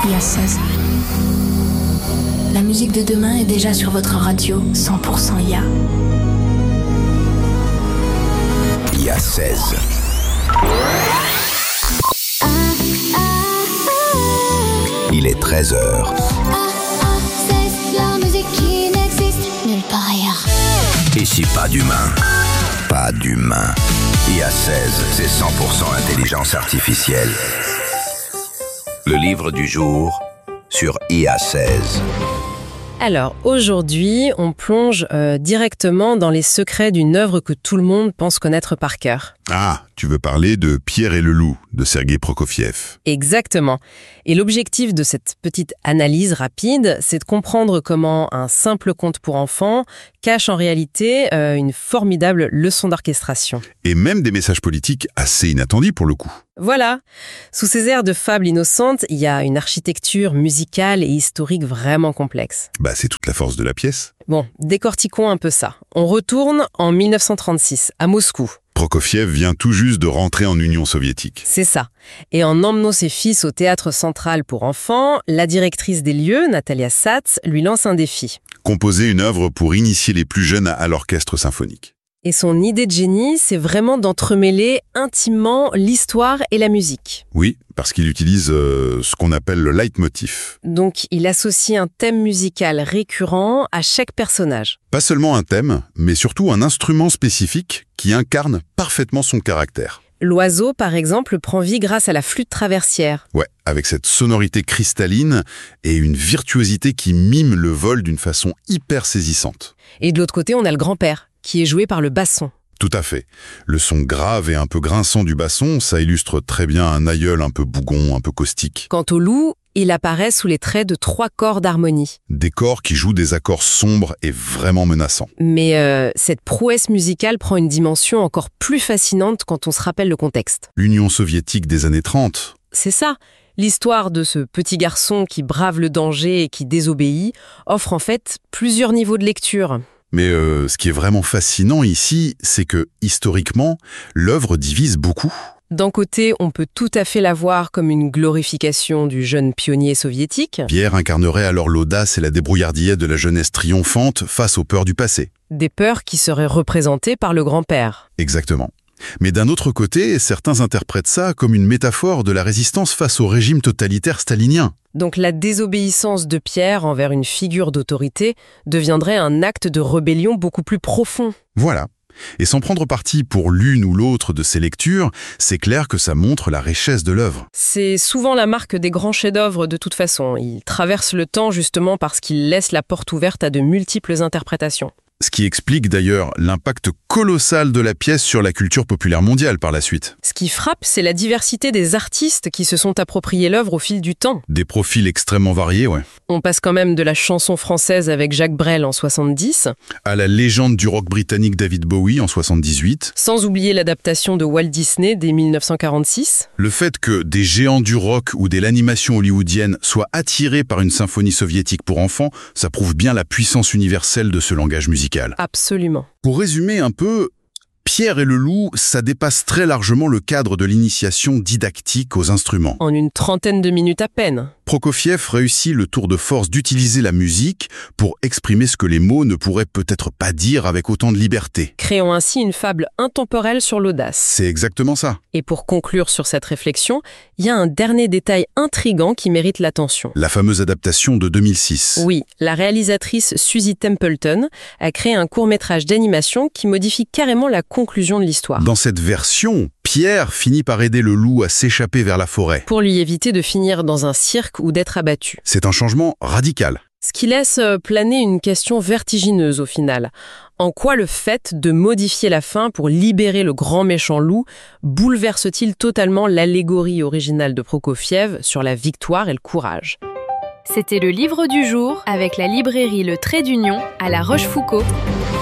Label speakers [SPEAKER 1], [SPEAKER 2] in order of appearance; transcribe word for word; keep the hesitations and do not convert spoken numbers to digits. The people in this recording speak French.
[SPEAKER 1] I A seize. La musique de demain est déjà sur votre radio, cent pour cent I A.
[SPEAKER 2] I A seize. Il est treize heures.
[SPEAKER 3] La musique qui n'existe nulle part ailleurs.
[SPEAKER 2] Ici, pas d'humain. Pas d'humain. I A seize, c'est cent pour cent intelligence artificielle. Le livre du jour sur I A seize.
[SPEAKER 4] Alors, aujourd'hui, on plonge euh, directement dans les secrets d'une œuvre que tout le monde pense connaître par cœur.
[SPEAKER 5] Ah, tu veux parler de Pierre et le loup, de Sergueï Prokofiev.
[SPEAKER 4] Exactement. Et l'objectif de cette petite analyse rapide, c'est de comprendre comment un simple conte pour enfants cache en réalité euh, une formidable leçon d'orchestration.
[SPEAKER 5] Et même des messages politiques assez inattendus pour le coup.
[SPEAKER 4] Voilà. Sous ces airs de fable innocente, il y a une architecture musicale et historique vraiment complexe.
[SPEAKER 5] Bah, c'est toute la force de la pièce.
[SPEAKER 4] Bon, décortiquons un peu ça. On retourne en mille neuf cent trente-six, à Moscou.
[SPEAKER 5] Prokofiev vient tout juste de rentrer en Union soviétique.
[SPEAKER 4] C'est ça. Et en emmenant ses fils au théâtre central pour enfants, la directrice des lieux, Natalia Satz, lui lance un défi.
[SPEAKER 5] Composer une œuvre pour initier les plus jeunes à l'orchestre symphonique.
[SPEAKER 4] Et son idée de génie, c'est vraiment d'entremêler intimement l'histoire et la musique.
[SPEAKER 5] Oui, parce qu'il utilise euh, ce qu'on appelle le leitmotiv.
[SPEAKER 4] Donc, il associe un thème musical récurrent à chaque personnage.
[SPEAKER 5] Pas seulement un thème, mais surtout un instrument spécifique qui incarne parfaitement son caractère.
[SPEAKER 4] L'oiseau, par exemple, prend vie grâce à la flûte traversière.
[SPEAKER 5] Ouais, avec cette sonorité cristalline et une virtuosité qui mime le vol d'une façon hyper saisissante.
[SPEAKER 4] Et de l'autre côté, on a le grand-père, qui est joué par le basson.
[SPEAKER 5] Tout à fait. Le son grave et un peu grinçant du basson, ça illustre très bien un aïeul un peu bougon, un peu caustique.
[SPEAKER 4] Quant au loup, il apparaît sous les traits de trois corps d'harmonie.
[SPEAKER 5] Des corps qui jouent des accords sombres et vraiment menaçants.
[SPEAKER 4] Mais euh, cette prouesse musicale prend une dimension encore plus fascinante quand on se rappelle le contexte.
[SPEAKER 5] L'Union soviétique des années trente.
[SPEAKER 4] C'est ça. L'histoire de ce petit garçon qui brave le danger et qui désobéit offre en fait plusieurs niveaux de lecture.
[SPEAKER 5] Mais euh, ce qui est vraiment fascinant ici, c'est que, historiquement, l'œuvre divise beaucoup.
[SPEAKER 4] D'un côté, on peut tout à fait la voir comme une glorification du jeune pionnier soviétique.
[SPEAKER 5] Pierre incarnerait alors l'audace et la débrouillardise de la jeunesse triomphante face aux peurs du passé.
[SPEAKER 4] Des peurs qui seraient représentées par le grand-père.
[SPEAKER 5] Exactement. Mais d'un autre côté, certains interprètent ça comme une métaphore de la résistance face au régime totalitaire stalinien.
[SPEAKER 4] Donc la désobéissance de Pierre envers une figure d'autorité deviendrait un acte de rébellion beaucoup plus profond.
[SPEAKER 5] Voilà. Et sans prendre parti pour l'une ou l'autre de ces lectures, c'est clair que ça montre la richesse de l'œuvre.
[SPEAKER 4] C'est souvent la marque des grands chefs-d'œuvre de toute façon. Ils traversent le temps justement parce qu'ils laissent la porte ouverte à de multiples interprétations.
[SPEAKER 5] Ce qui explique d'ailleurs l'impact colossal de la pièce sur la culture populaire mondiale par la suite.
[SPEAKER 4] Ce qui frappe, c'est la diversité des artistes qui se sont appropriés l'œuvre au fil du temps.
[SPEAKER 5] Des profils extrêmement variés, ouais.
[SPEAKER 4] On passe quand même de la chanson française avec Jacques Brel en soixante-dix,
[SPEAKER 5] à la légende du rock britannique David Bowie en soixante-dix-huit,
[SPEAKER 4] sans oublier l'adaptation de Walt Disney dès mille neuf cent quarante-six.
[SPEAKER 5] Le fait que des géants du rock ou de l'animation hollywoodienne soient attirés par une symphonie soviétique pour enfants, ça prouve bien la puissance universelle de ce langage musical.
[SPEAKER 4] Absolument.
[SPEAKER 5] Pour résumer un peu, Pierre et le loup, ça dépasse très largement le cadre de l'initiation didactique aux instruments.
[SPEAKER 4] En une trentaine de minutes à peine.
[SPEAKER 5] Prokofiev réussit le tour de force d'utiliser la musique pour exprimer ce que les mots ne pourraient peut-être pas dire avec autant de liberté.
[SPEAKER 4] Créant ainsi une fable intemporelle sur l'audace.
[SPEAKER 5] C'est exactement ça.
[SPEAKER 4] Et pour conclure sur cette réflexion, il y a un dernier détail intrigant qui mérite l'attention.
[SPEAKER 5] La fameuse adaptation de deux mille six.
[SPEAKER 4] Oui, la réalisatrice Suzy Templeton a créé un court-métrage d'animation qui modifie carrément la conclusion de l'histoire.
[SPEAKER 5] Dans cette version, Pierre finit par aider le loup à s'échapper vers la forêt.
[SPEAKER 4] Pour lui éviter de finir dans un cirque ou d'être abattu.
[SPEAKER 5] C'est un changement radical.
[SPEAKER 4] Ce qui laisse planer une question vertigineuse au final. En quoi le fait de modifier la fin pour libérer le grand méchant loup bouleverse-t-il totalement l'allégorie originale de Prokofiev sur la victoire et le courage ?
[SPEAKER 6] C'était le livre du jour avec la librairie Le Trait d'Union à La Rochefoucauld.